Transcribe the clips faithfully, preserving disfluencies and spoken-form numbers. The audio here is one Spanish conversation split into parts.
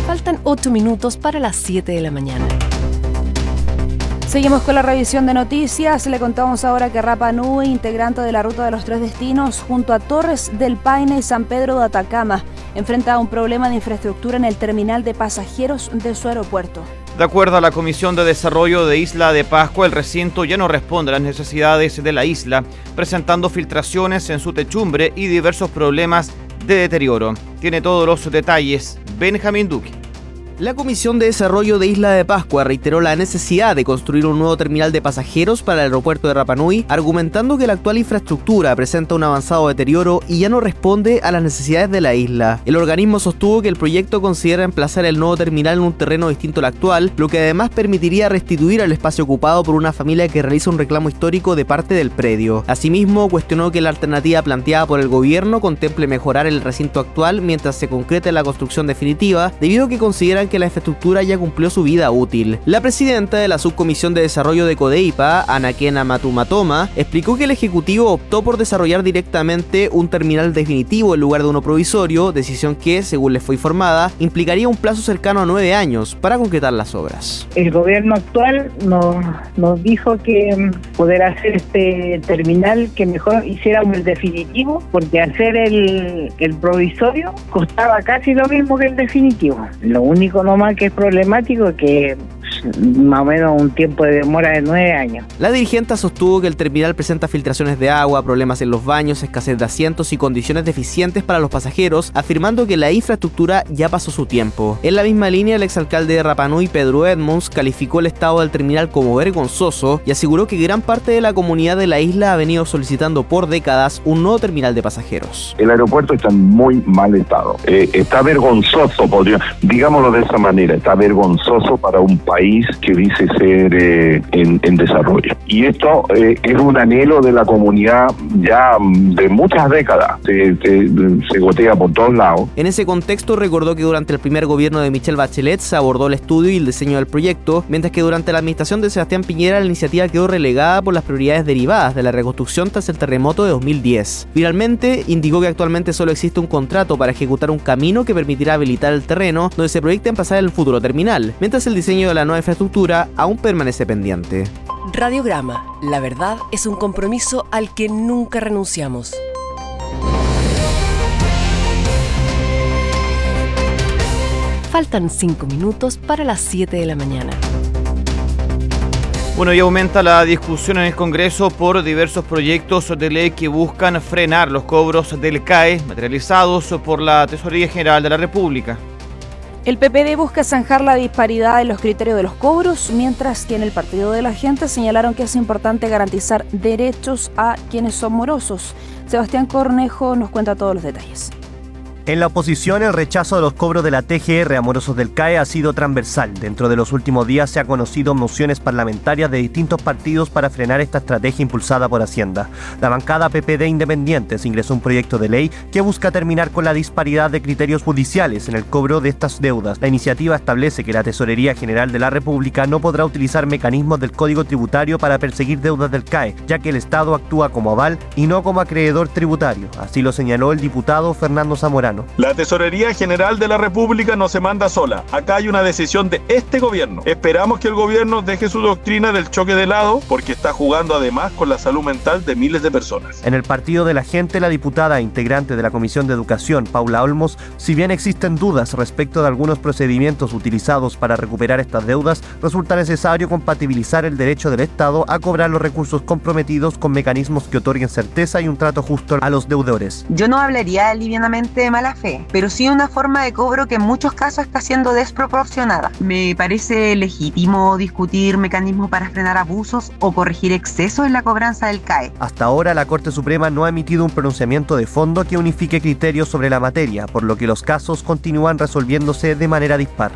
Faltan ocho minutos para las siete de la mañana. Seguimos con la revisión de noticias. Le contamos ahora que Rapa Nui, integrante de la Ruta de los Tres Destinos, junto a Torres del Paine y San Pedro de Atacama, enfrenta un problema de infraestructura en el terminal de pasajeros de su aeropuerto. De acuerdo a la Comisión de Desarrollo de Isla de Pascua, el recinto ya no responde a las necesidades de la isla, presentando filtraciones en su techumbre y diversos problemas de deterioro. Tiene todos los detalles Benjamín Duque. La Comisión de Desarrollo de Isla de Pascua reiteró la necesidad de construir un nuevo terminal de pasajeros para el aeropuerto de Rapa Nui, argumentando que la actual infraestructura presenta un avanzado deterioro y ya no responde a las necesidades de la isla. El organismo sostuvo que el proyecto considera emplazar el nuevo terminal en un terreno distinto al actual, lo que además permitiría restituir el espacio ocupado por una familia que realiza un reclamo histórico de parte del predio. Asimismo, cuestionó que la alternativa planteada por el gobierno contemple mejorar el recinto actual mientras se concrete la construcción definitiva, debido a que consideran que la infraestructura ya cumplió su vida útil. La presidenta de la Subcomisión de Desarrollo de Codeipa, Anaquena Matumatoma, explicó que el Ejecutivo optó por desarrollar directamente un terminal definitivo en lugar de uno provisorio, decisión que, según les fue informada, implicaría un plazo cercano a nueve años para concretar las obras. El gobierno actual nos, nos dijo que poder hacer este terminal, que mejor hiciéramos el definitivo, porque hacer el, el provisorio costaba casi lo mismo que el definitivo. Lo único nomás que es problemático es que más o menos un tiempo de demora de nueve años. La dirigente sostuvo que el terminal presenta filtraciones de agua, problemas en los baños, escasez de asientos y condiciones deficientes para los pasajeros, afirmando que la infraestructura ya pasó su tiempo. En la misma línea, el exalcalde de Rapa Nui, Pedro Edmonds, calificó el estado del terminal como vergonzoso y aseguró que gran parte de la comunidad de la isla ha venido solicitando por décadas un nuevo terminal de pasajeros. El aeropuerto está en muy mal estado. Eh, está vergonzoso, podría, digámoslo de esa manera, está vergonzoso para un país que dice ser eh, en, en desarrollo. Y esto eh, es un anhelo de la comunidad ya de muchas décadas. Se, se, se gotea por todos lados. En ese contexto, recordó que durante el primer gobierno de Michelle Bachelet se abordó el estudio y el diseño del proyecto, mientras que durante la administración de Sebastián Piñera la iniciativa quedó relegada por las prioridades derivadas de la reconstrucción tras el terremoto de dos mil diez. Finalmente, indicó que actualmente solo existe un contrato para ejecutar un camino que permitirá habilitar el terreno donde se proyecta emplazar el futuro terminal, mientras el diseño de la nueva infraestructura aún permanece pendiente. Radiograma, la verdad es un compromiso al que nunca renunciamos. Faltan cinco minutos para las siete de la mañana. Bueno, y aumenta la discusión en el Congreso por diversos proyectos de ley que buscan frenar los cobros del C A E materializados por la Tesorería General de la República. El P P D busca zanjar la disparidad en los criterios de los cobros, mientras que en el Partido de la Gente señalaron que es importante garantizar derechos a quienes son morosos. Sebastián Cornejo nos cuenta todos los detalles. En la oposición, el rechazo de los cobros de la T G R a morosos del C A E ha sido transversal. Dentro de los últimos días se han conocido mociones parlamentarias de distintos partidos para frenar esta estrategia impulsada por Hacienda. La bancada P P D Independientes ingresó un proyecto de ley que busca terminar con la disparidad de criterios judiciales en el cobro de estas deudas. La iniciativa establece que la Tesorería General de la República no podrá utilizar mecanismos del Código Tributario para perseguir deudas del C A E, ya que el Estado actúa como aval y no como acreedor tributario. Así lo señaló el diputado Fernando Zamorano. La Tesorería General de la República no se manda sola. Acá hay una decisión de este gobierno. Esperamos que el gobierno deje su doctrina del choque de lado, porque está jugando además con la salud mental de miles de personas. En el Partido de la Gente, la diputada e integrante de la Comisión de Educación, Paula Olmos, si bien existen dudas respecto de algunos procedimientos utilizados para recuperar estas deudas, resulta necesario compatibilizar el derecho del Estado a cobrar los recursos comprometidos con mecanismos que otorguen certeza y un trato justo a los deudores. Yo no hablaría livianamente de mala fe, pero sí una forma de cobro que en muchos casos está siendo desproporcionada. Me parece legítimo discutir mecanismos para frenar abusos o corregir excesos en la cobranza del C A E. Hasta ahora, la Corte Suprema no ha emitido un pronunciamiento de fondo que unifique criterios sobre la materia, por lo que los casos continúan resolviéndose de manera dispar.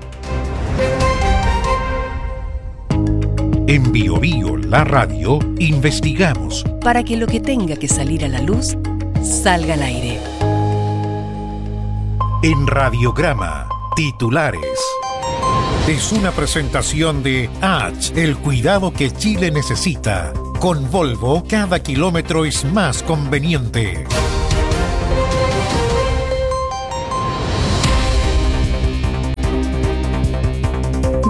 En Bio Bio, la radio, investigamos para que lo que tenga que salir a la luz salga al aire. En Radiograma, titulares. Es una presentación de H, el cuidado que Chile necesita. Con Volvo, cada kilómetro es más conveniente.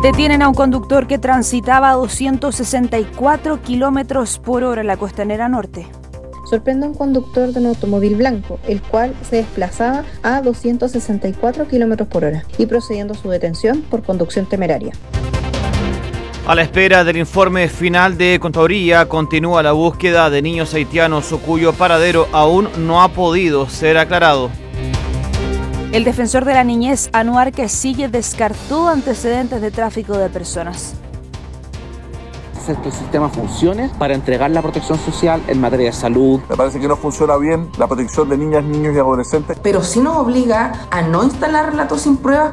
Detienen a un conductor que transitaba a doscientos sesenta y cuatro kilómetros por hora en la costanera norte. Sorprende a un conductor de un automóvil blanco, el cual se desplazaba a doscientos sesenta y cuatro kilómetros por hora y procediendo a su detención por conducción temeraria. A la espera del informe final de Contaduría, continúa la búsqueda de niños haitianos cuyo paradero aún no ha podido ser aclarado. El defensor de la niñez, Anuar Casille, descartó antecedentes de tráfico de personas. Hacer que el sistema funcione para entregar la protección social en materia de salud. Me parece que no funciona bien la protección de niñas, niños y adolescentes. Pero sí nos obliga a no instalar relatos sin pruebas.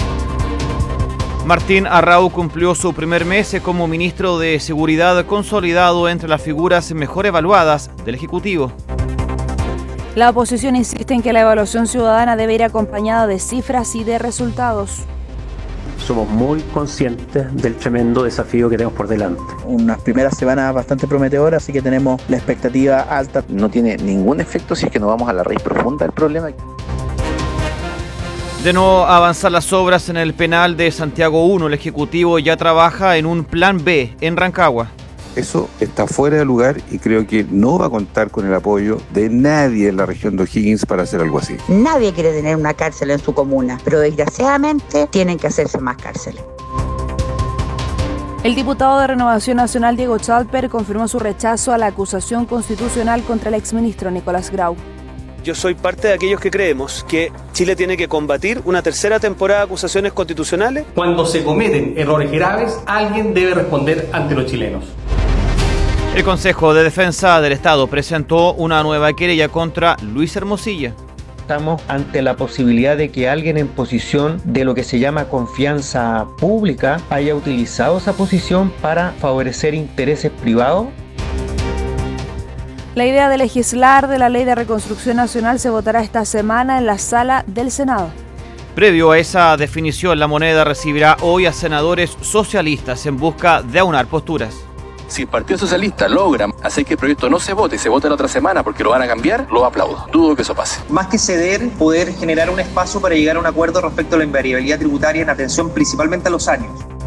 Martín Arrau cumplió su primer mes como ministro de Seguridad, consolidado entre las figuras mejor evaluadas del Ejecutivo. La oposición insiste en que la evaluación ciudadana debe ir acompañada de cifras y de resultados. Somos muy conscientes del tremendo desafío que tenemos por delante. Unas primeras semanas bastante prometedoras, así que tenemos la expectativa alta. No tiene ningún efecto si es que no vamos a la raíz profunda del problema. De no avanzar las obras en el penal de Santiago uno, el Ejecutivo ya trabaja en un plan B en Rancagua. Eso está fuera de lugar y creo que no va a contar con el apoyo de nadie en la región de O'Higgins para hacer algo así. Nadie quiere tener una cárcel en su comuna, pero desgraciadamente tienen que hacerse más cárceles. El diputado de Renovación Nacional, Diego Chalper, confirmó su rechazo a la acusación constitucional contra el exministro Nicolás Grau. Yo soy parte de aquellos que creemos que Chile tiene que combatir una tercera temporada de acusaciones constitucionales. Cuando se cometen errores graves, alguien debe responder ante los chilenos. El Consejo de Defensa del Estado presentó una nueva querella contra Luis Hermosilla. Estamos ante la posibilidad de que alguien en posición de lo que se llama confianza pública haya utilizado esa posición para favorecer intereses privados. La idea de legislar de la Ley de Reconstrucción Nacional se votará esta semana en la sala del Senado. Previo a esa definición, la moneda recibirá hoy a senadores socialistas en busca de aunar posturas. Si el Partido Socialista logra hacer que el proyecto no se vote y se vote la otra semana porque lo van a cambiar, lo aplaudo. Dudo que eso pase. Más que ceder, poder generar un espacio para llegar a un acuerdo respecto a la invariabilidad tributaria en atención principalmente a los años.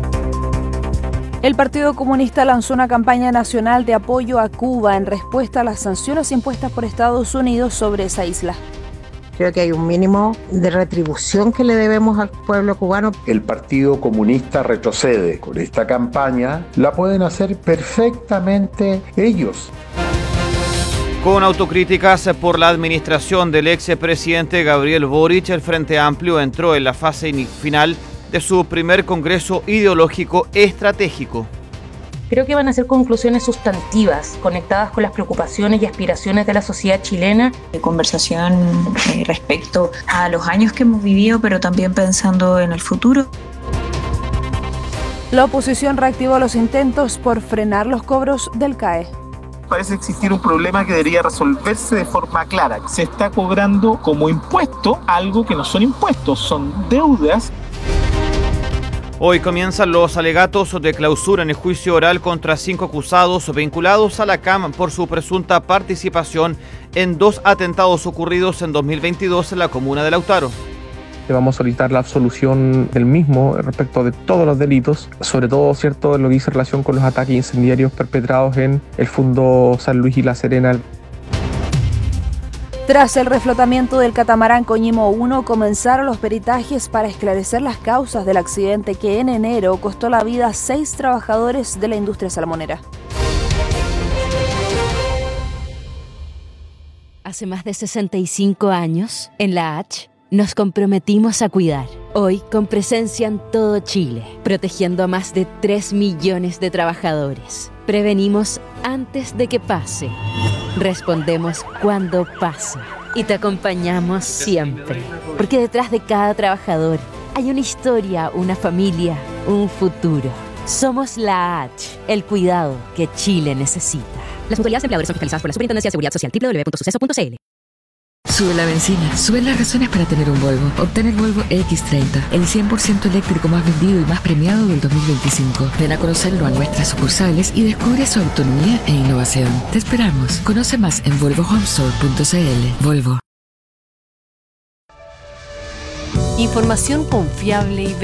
El Partido Comunista lanzó una campaña nacional de apoyo a Cuba en respuesta a las sanciones impuestas por Estados Unidos sobre esa isla. Creo que hay un mínimo de retribución que le debemos al pueblo cubano. El Partido Comunista retrocede con esta campaña, la pueden hacer perfectamente ellos. Con autocríticas por la administración del expresidente Gabriel Boric, el Frente Amplio entró en la fase final de su primer Congreso Ideológico Estratégico. Creo que van a ser conclusiones sustantivas, conectadas con las preocupaciones y aspiraciones de la sociedad chilena. De conversación eh, respecto a los años que hemos vivido, pero también pensando en el futuro. La oposición reactivó los intentos por frenar los cobros del C A E. Parece existir un problema que debería resolverse de forma clara. Se está cobrando como impuesto algo que no son impuestos, son deudas. Hoy comienzan los alegatos de clausura en el juicio oral contra cinco acusados vinculados a la C A M por su presunta participación en dos atentados ocurridos en dos mil veintidós en la comuna de Lautaro. Vamos a solicitar la absolución del mismo respecto de todos los delitos, sobre todo, cierto, en lo que dice relación con los ataques incendiarios perpetrados en el Fundo San Luis y La Serena. Tras el reflotamiento del catamarán Coñimo uno, comenzaron los peritajes para esclarecer las causas del accidente que en enero costó la vida a seis trabajadores de la industria salmonera. Hace más de sesenta y cinco años, en la H, nos comprometimos a cuidar. Hoy, con presencia en todo Chile, protegiendo a más de tres millones de trabajadores. Prevenimos antes de que pase. Respondemos cuando pasa. Y te acompañamos siempre. Porque detrás de cada trabajador hay una historia, una familia, un futuro. Somos la H, el cuidado que Chile necesita. Las mutualidades empleadores son fiscalizadas por la Superintendencia de Seguridad Social, doble u doble u doble u punto suceso punto c l. Sube la benzina, suben las razones para tener un Volvo. Obtén el Volvo equis treinta, el cien por ciento eléctrico más vendido y más premiado del dos mil veinticinco. Ven a conocerlo a nuestras sucursales y descubre su autonomía e innovación. Te esperamos. Conoce más en volvo home store punto c l. Volvo. Información confiable y